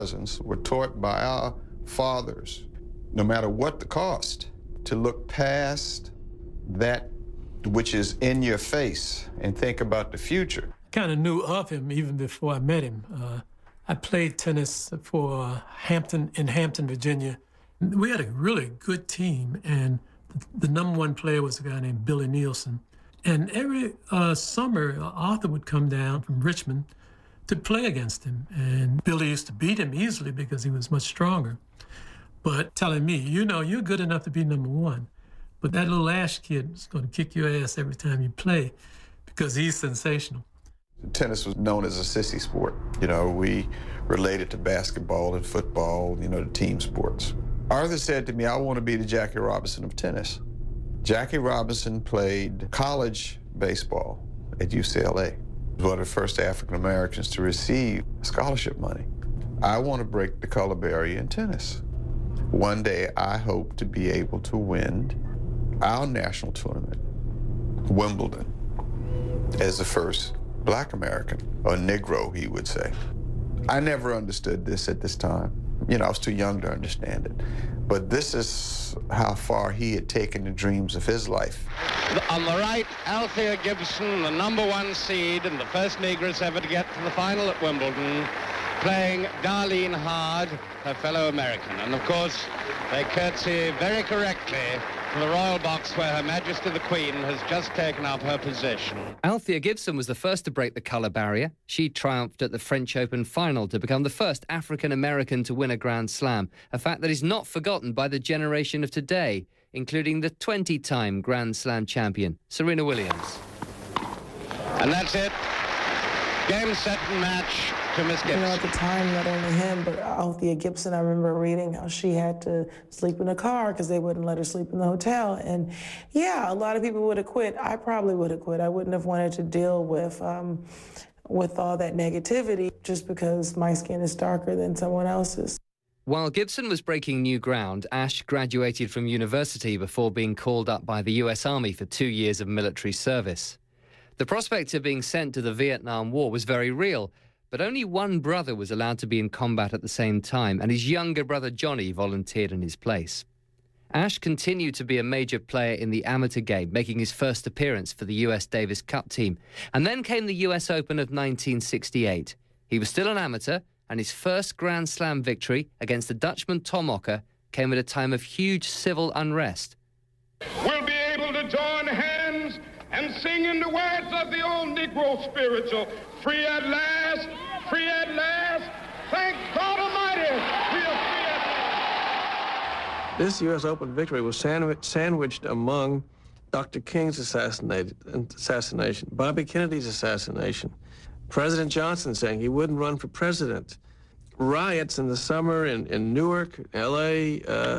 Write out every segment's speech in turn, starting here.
cousins were taught by our fathers, no matter what the cost, to look past that which is in your face and think about the future. Kind of knew of him even before I met him. I played tennis for Hampton, Virginia. We had a really good team, and the #1 player was a guy named Billy Nielsen. And every summer, Arthur would come down from Richmond to play against him. And Billy used to beat him easily because he was much stronger. But telling me, you know, you're good enough to be #1, but that little Ash kid is going to kick your ass every time you play because he's sensational. Tennis was known as a sissy sport. You know, we related to basketball and football, you know, the team sports. Arthur said to me, I want to be the Jackie Robinson of tennis. Jackie Robinson played college baseball at UCLA. He was one of the first African Americans to receive scholarship money. I want to break the color barrier in tennis. One day, I hope to be able to win our national tournament, Wimbledon, as the first Black American, or Negro, he would say. I never understood this at this time. You know, I was too young to understand it. But this is how far he had taken the dreams of his life. On the right, Althea Gibson, the #1 seed and the first Negress ever to get to the final at Wimbledon, playing Darlene Hard, her fellow American. And of course, they curtsy very correctly to the royal box where Her Majesty the Queen has just taken up her position. Althea Gibson was the first to break the colour barrier. She triumphed at the French Open final to become the first African-American to win a Grand Slam, a fact that is not forgotten by the generation of today, including the 20-time Grand Slam champion, Serena Williams. And that's it. Game, set, and match to Miss Gibson. You know, at the time, not only him, but Althea Gibson, I remember reading how she had to sleep in a car because they wouldn't let her sleep in the hotel. And yeah, a lot of people would have quit. I probably would have quit. I wouldn't have wanted to deal with all that negativity just because my skin is darker than someone else's. While Gibson was breaking new ground, Ash graduated from university before being called up by the US Army for 2 years of military service. The prospect of being sent to the Vietnam War was very real, but only one brother was allowed to be in combat at the same time, and his younger brother Johnny volunteered in his place. Ash continued to be a major player in the amateur game, making his first appearance for the US Davis Cup team. And then came the US Open of 1968. He was still an amateur, and his first Grand Slam victory against the Dutchman Tom Ocker came at a time of huge civil unrest. We'll be able to join hands and sing in the words of the old Negro spiritual, free at last, thank God Almighty, we are free at last. This U.S. Open victory was sandwiched among Dr. King's assassination, Bobby Kennedy's assassination, President Johnson saying he wouldn't run for president, riots in the summer in Newark, L.A.,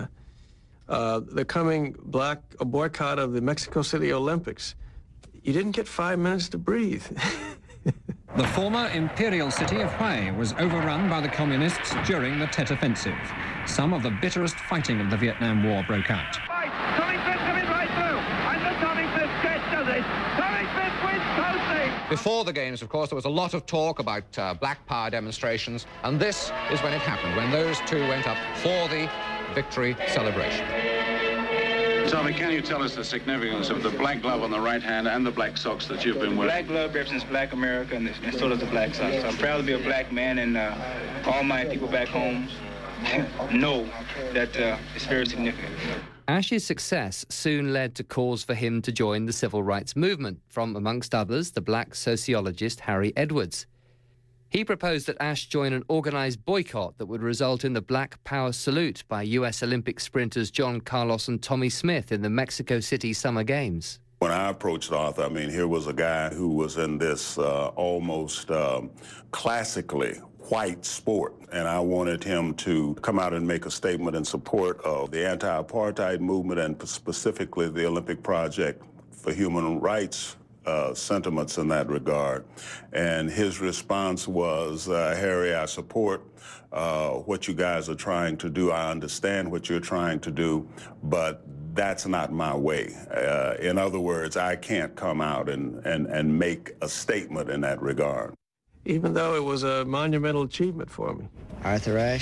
the coming boycott of the Mexico City Olympics. You didn't get 5 minutes to breathe. The former imperial city of Hue was overrun by the communists during the Tet Offensive. Some of the bitterest fighting of the Vietnam War broke out. Tommy Smith coming right through, and the Tommy Smith sketch does it. Tommy Smith wins totally. Before the games, of course, there was a lot of talk about black power demonstrations, and this is when it happened, when those two went up for the victory celebration. Tommy, can you tell us the significance of the black glove on the right hand and the black socks that you've been wearing? The black glove represents black America, and so does the black socks. I'm proud to be a black man, and all my people back home know that it's very significant. Ash's success soon led to calls for him to join the civil rights movement from, amongst others, the black sociologist Harry Edwards. He proposed that Ash join an organised boycott that would result in the Black Power salute by US Olympic sprinters John Carlos and Tommy Smith in the Mexico City Summer Games. When I approached Arthur, I mean, here was a guy who was in this almost classically white sport, and I wanted him to come out and make a statement in support of the anti-apartheid movement and specifically the Olympic Project for Human Rights sentiments in that regard. And his response was, Harry, I support what you guys are trying to do. I understand what you're trying to do, but that's not my way. In other words, I can't come out and make a statement in that regard. even though it was a monumental achievement for me. Arthur Ashe.